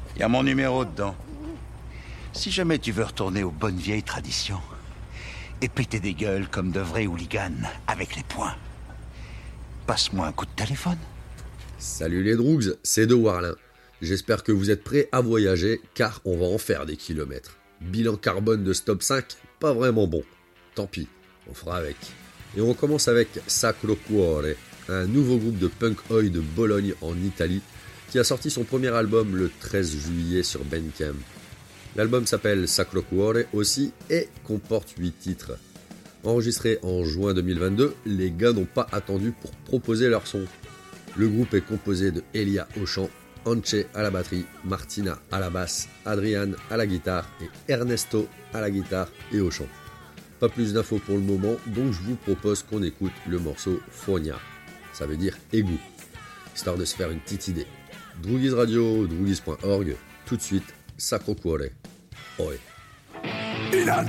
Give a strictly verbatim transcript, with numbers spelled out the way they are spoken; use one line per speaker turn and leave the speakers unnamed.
Y a mon numéro dedans. Si jamais tu veux retourner aux bonnes vieilles traditions et péter des gueules comme de vrais hooligans avec les poings, passe-moi un coup de téléphone.
Salut les Droogs, c'est De Warlin. J'espère que vous êtes prêts à voyager car on va en faire des kilomètres. Bilan carbone de Stop cinq, pas vraiment bon. Tant pis, on fera avec. Et on commence avec Sacro Cuore, un nouveau groupe de punk oi de Bologne en Italie qui a sorti son premier album le treize juillet sur Bandcamp. L'album s'appelle Sacro Cuore aussi et comporte huit titres. Enregistré en juin deux mille vingt-deux, les gars n'ont pas attendu pour proposer leur son. Le groupe est composé de Elia au chant, Anche à la batterie, Martina à la basse, Adrian à la guitare et Ernesto à la guitare et au chant. Pas plus d'infos pour le moment, donc je vous propose qu'on écoute le morceau Fogna. Ça veut dire égout, histoire de se faire une petite idée. Droogies Radio, droogies point org, tout de suite, Sacro Cuore. Oi.
In a